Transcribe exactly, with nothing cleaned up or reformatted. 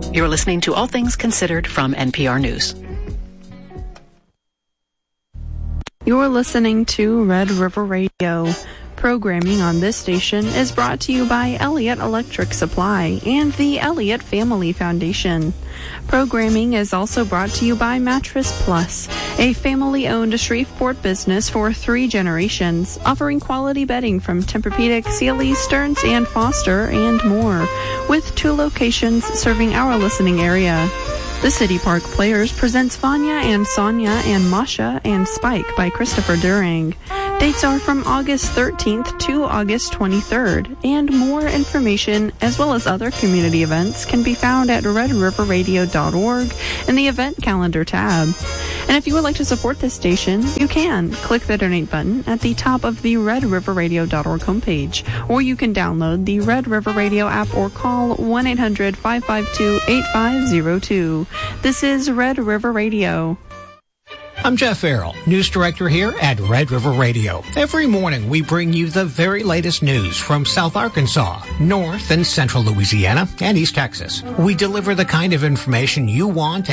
You're listening to All Things Considered from N P R News. You're listening to Red River Radio. Programming on this station is brought to you by Elliott Electric Supply and the Elliott Family Foundation. Programming is also brought to you by Mattress Plus, a family-owned Shreveport business for three generations, offering quality bedding from Tempur-Pedic, Sealy, Stearns, and Foster, and more, with two locations serving our listening area. The City Park Players presents Vanya and Sonia and Masha and Spike by Christopher Durang. Dates are from August thirteenth to August twenty-third, and more information as well as other community events can be found at red river radio dot org in the event calendar tab. And if you would like to support this station, you can. Click the donate button at the top of the red river radio dot org homepage, or you can download the Red River Radio app or call one eight hundred five five two eight five zero two. This is Red River Radio. I'm Jeff Farrell, news director here at Red River Radio. Every morning we bring you the very latest news from South Arkansas, North and Central Louisiana, and East Texas. We deliver the kind of information you want